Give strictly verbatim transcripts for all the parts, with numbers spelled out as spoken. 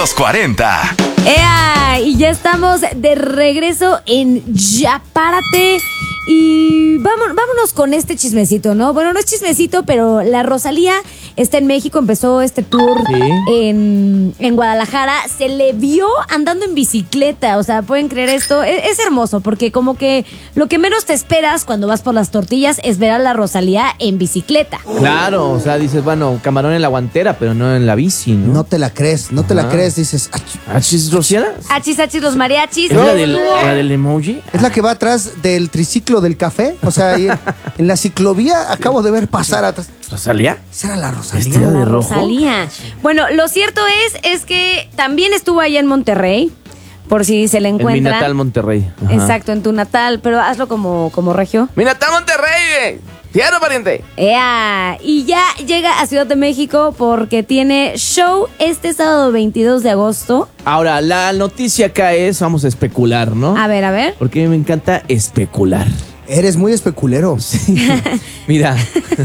los cuarenta. ¡Ea! Y ya estamos de regreso en Ya Párate. Y vámonos, vámonos con este chismecito, ¿no? Bueno, no es chismecito, pero la Rosalía está en México, empezó este tour ¿Sí? en, en Guadalajara. Se le vio andando en bicicleta, o sea, ¿pueden creer esto? Es, es hermoso, porque como que lo que menos te esperas cuando vas por las tortillas es ver a la Rosalía en bicicleta. Claro, o sea, dices, bueno, camarón en la guantera, pero no en la bici, ¿no? No te la crees, no te Ajá. la crees, dices. "Ach". ¿Achis Rociana? Achis, achis, los mariachis. ¿Es la del, la del emoji? Es la que va atrás del triciclo del café. O sea, ahí en, en la ciclovía acabo de ver pasar atrás. ¿Rosalía? ¿Esa era la Vestida Rosalía? de La rojo. Rosalía. Bueno, lo cierto es, es que también estuvo allá en Monterrey, por si se le En mi encuentra. natal Monterrey. Ajá. Exacto, en tu natal, pero hazlo como, como regio. ¡Mi natal Monterrey! ¡Tierra, pariente! ¡Ea! Y ya llega a Ciudad de México porque tiene show este sábado veintidós de agosto. Ahora, la noticia acá es, vamos a especular, ¿no? A ver, a ver. Porque a mí me encanta especular. Eres muy especulero. Mira,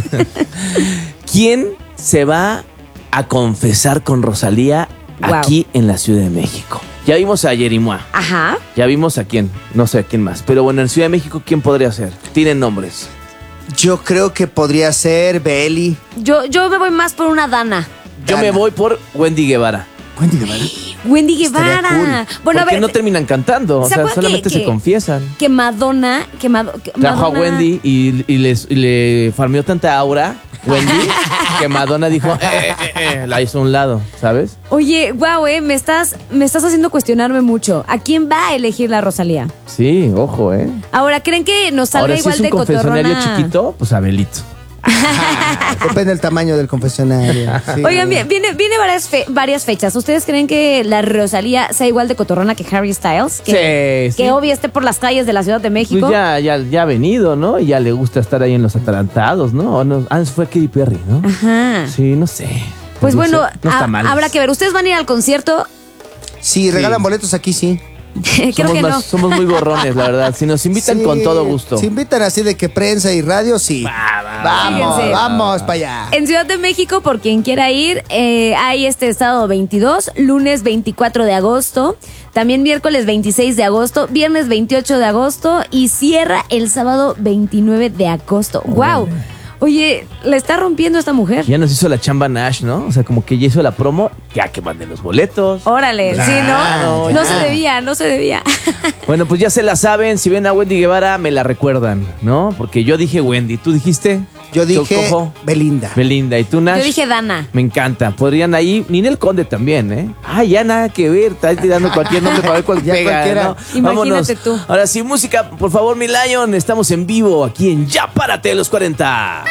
¿quién se va a confesar con Rosalía Wow. aquí en la Ciudad de México? Ya vimos a Yerimua, Ajá. ya vimos a quién, no sé a quién más, pero bueno, en Ciudad de México, ¿quién podría ser? Tienen nombres. Yo creo que podría ser Beli. Yo, yo me voy más por una Dana. Yo Dana. me voy por Wendy Guevara. Wendy Guevara. Wendy Estaría Guevara. cool. Bueno, a Porque ver. no terminan cantando, o ¿se sea, acuerdan solamente que- se que- confiesan. Que Madonna. Que Mado- que Trajo a Madonna- Wendy y, y les- y le farmeó tanta aura, Wendy, que Madonna dijo, eh, eh, eh, eh, la hizo a un lado, ¿sabes? Oye, guau, eh, me estás, me estás haciendo cuestionarme mucho. ¿A quién va a elegir la Rosalía? Sí, ojo, ¿eh? Ahora, ¿creen que nos salga Ahora, si igual es un de confesionario cotorrona? chiquito, pues Abelito. Depende del tamaño del confesionario. Sí. Oigan, bien, viene, viene varias, fe- varias fechas. ¿Ustedes creen que la Rosalía sea igual de cotorrona que Harry Styles? Que, Sí, sí. que obvio esté por las calles de la Ciudad de México. Pues ya, ya, ya ha venido, ¿no? Y ya le gusta estar ahí en los atarantados, ¿no? ¿O no? Ah, fue Katy Perry, ¿no? Ajá. Sí, no sé. Pues No bueno, sé. No está ha- mal. habrá que ver. ¿Ustedes van a ir al concierto? Si regalan Sí. boletos aquí, sí. Creo somos, que más- no. somos muy gorrones, la verdad. Si nos invitan Sí, con todo gusto. Si invitan así de que prensa y radio, sí. Vamos, Fíjense. vamos para allá. En Ciudad de México, por quien quiera ir, eh, hay este sábado veintidós, lunes veinticuatro de agosto, también miércoles veintiséis de agosto, viernes veintiocho de agosto y cierra el sábado veintinueve de agosto. ¡Wow! Oye, la está rompiendo esta mujer. Ya nos hizo la chamba Nash, ¿no? O sea, como que ya hizo la promo, ya que manden los boletos. Órale, sí, ¿no? Claro, No ya. se debía, no se debía. Bueno, pues ya se la saben. Si ven a Wendy Guevara, me la recuerdan, ¿no? Porque yo dije Wendy. ¿Tú dijiste? Yo dije Cojo. Belinda. Belinda. ¿Y tú, Nash? Yo dije Dana. Me encanta. Podrían ahí, Ninel Conde también, ¿eh? Ah, ya nada que ver. Está tirando cualquier nombre para ver cuál Ya pega, cualquiera. ¿no? Imagínate Vámonos. tú. Ahora sí, música, por favor, mi Lion. Estamos en vivo aquí en Ya Párate los cuarenta.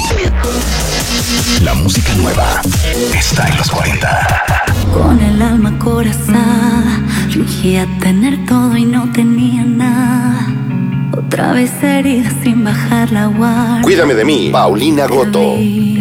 La música nueva está en los cuarenta. Con el alma acorazada, fingía tener todo y no tenía nada. Otra vez herida sin bajar la guardia. Cuídame de mí, Paulina Goto.